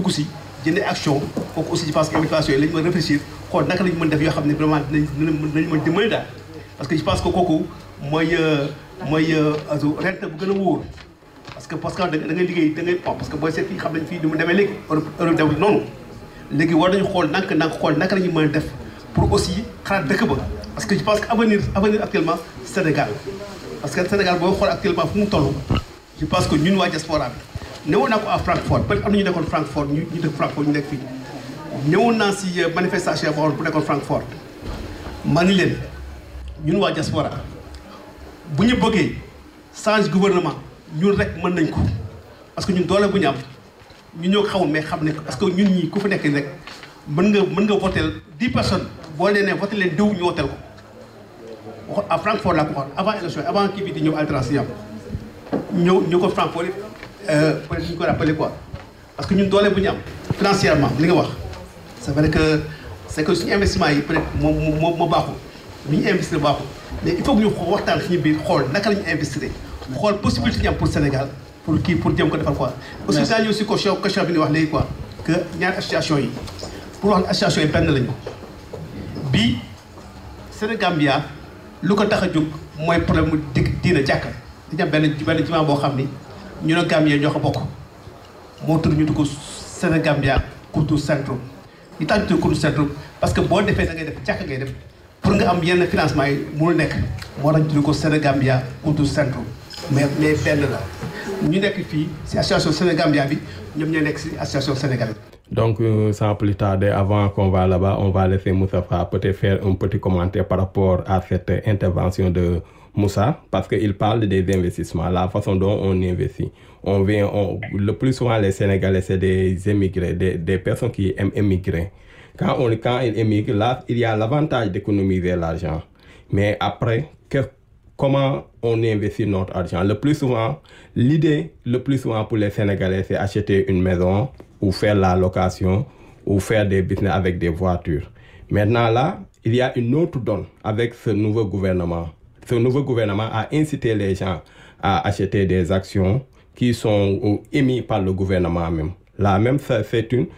aussi jëndee action kooku aussi je pense que invitation yi la ñu mën réfléchir xool naka la ñu mën def yoo xam ne vraiment dinañ mën dimbali daal parce que je pense que kooku mooy rente bu gën a wóor parce que da ngay liggéey da ngay parce que booy seet fii xam nañ fii du mu demee léegi Europe dem noonu léegi war nañu xool xool naka la ñu mën a def pour aussi xalaat dëkk ba parce que je pense que avenir actuellement Sénégal parce que Sénégal boo xool actuellement fu mu toll je pense que ñun waa diaspora bi newoon naa ko à Francfort peut-être am na ñu nekkoon Francfort ñu dëkk Francfort ñu nekk fii newoon naa si manifestation boo xam bu nekkoon Francfort ma ni leen ñun waa diaspora bu ñu bëggee change gouvernement ñun rek mën nañ ko parce que ñun doole bu ñu am ñu ñoo xamul mais xam ne parce que ñun ñii ku fa nekk rek mën nga voter 10 personnes boo leen ne voter leen diw ñu voter ko waxoon à Francfort laa ko waxoon avant élection avant kii bi di ñëw alternance yi am ñëw ko Francfort peut être ñu ko rappelé quoi parce que ñun doole bu ñu am financièrement li nga wax c'est vrai que c'est que suñu investissement yi peut être moo baaxul li ñu investir baaxul mais il faut que ñu waxtaan suñu biir xool naka la ñu investir xool possibilité ñu am pour Sénégal pour jëm ko defal quoi. parce que daa ñëw si question bi ni wax léegi quoi que ñaari association yi pour wax ne association yi benn lañu bii Sénégambia lu ko tax a jóg mooy problème mu diina jàkka dañu am benn jumaa boo xam ni ñu ne Gambie ñoo ko bokk moo tudd ñu tudd ko Sénégambia Kultur Centrum li tax ñu tudd Kultur Centrum parce que boo defee da ngay def jàkka ngay def pour nga am yenn financement yi mënul nekk moo tax ñu tudd ko Sénégambia Kultur Centrum mais benn la ñu nekk fii si association Sénégambia bi ñoom ñoo nekk si association sénégalaise. Donc, sans plus tarder, avant qu'on va là-bas, on va laisser Moustapha peut-être faire un petit commentaire par rapport à cette intervention de Moussa, parce qu'il parle des investissements, la façon dont on investit. Le plus souvent, les Sénégalais, c'est des émigrés, des personnes qui aiment émigrer. Quand ils émigrent, là, il y a l'avantage d'économiser l'argent. Mais après, comment on investit notre argent? L'idée, le plus souvent pour les Sénégalais, c'est acheter une maison, ou faire la location, ou faire des business avec des voitures. Maintenant là, il y a une autre donne avec ce nouveau gouvernement. Ce nouveau gouvernement a incité les gens à acheter des actions qui sont émises par le gouvernement même. Là même, c'est une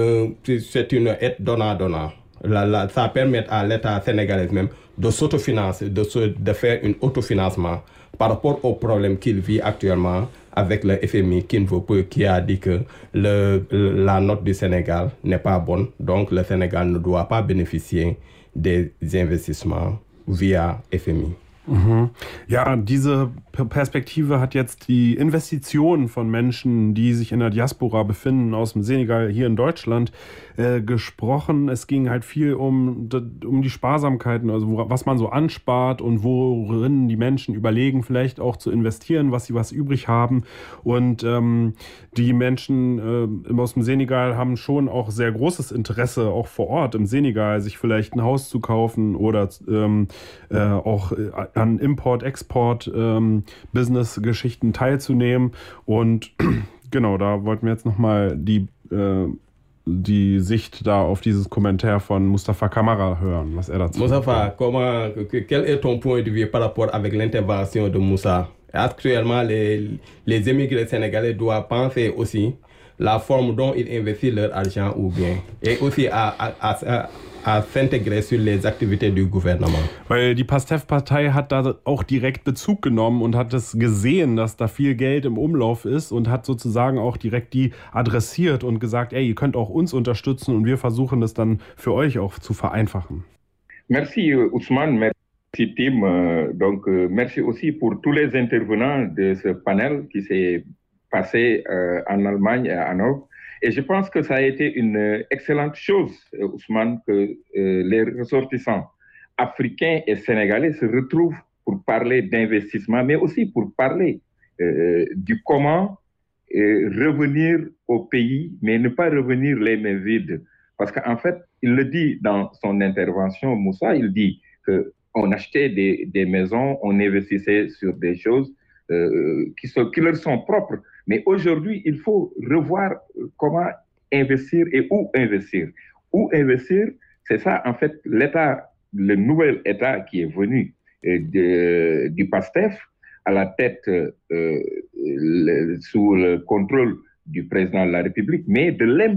aide donnant-donnant. Ça permet à l'État sénégalais même de s'autofinancer, de faire un autofinancement par rapport aux problèmes qu'il vit actuellement avec le FMI qui a dit que la note du Sénégal n'est pas bonne, donc le Sénégal ne doit pas bénéficier des investissements via FMI. Mhm. Ja, diese Perspektive hat jetzt die Investitionen von Menschen, die sich in der Diaspora befinden, aus dem Senegal hier in Deutschland, gesprochen. Es ging halt viel um die Sparsamkeiten, also was man so anspart und worin die Menschen überlegen, vielleicht auch zu investieren, was übrig haben. Und die Menschen aus dem Senegal haben schon auch sehr großes Interesse, auch vor Ort im Senegal, sich vielleicht ein Haus zu kaufen oder auch an Import-Export Business-Geschichten teilzunehmen. Und genau, da wollten wir jetzt nochmal die Sicht da auf dieses Kommentar von Moustapha Camara hören, was er dazu sagt. Moustapha, quel est ton point de vue par rapport avec l'intervention de Moussa? Actuellement, les émigrés sénégalais doivent penser aussi la forme dont ils investissent leur argent ou bien, et aussi à s'intégrer sur les Aktivitäten du Gouvernement. Weil die PASTEF-Partei hat da auch direkt Bezug genommen und hat es gesehen, dass da viel Geld im Umlauf ist und hat sozusagen auch direkt die adressiert und gesagt, ey, ihr könnt auch uns unterstützen und wir versuchen das dann für euch auch zu vereinfachen. Merci Ousmane, merci Tim. Merci aussi pour tous les intervenants de ce panel qui s'est passé en Allemagne et en Europe. Et je pense que ça a été une excellente chose, Ousmane, que les ressortissants africains et sénégalais se retrouvent pour parler d'investissement, mais aussi pour parler du comment revenir au pays, mais ne pas revenir les mains vides. Parce qu'en fait, il le dit dans son intervention, Moussa, il dit qu'on achetait des maisons, on investissait sur des choses qui leur sont propres. Mais aujourd'hui, il faut revoir comment investir et où investir. Où investir, c'est ça, en fait, l'État, le nouvel État qui est venu du PASTEF, à la tête sous le contrôle du président de la République, mais de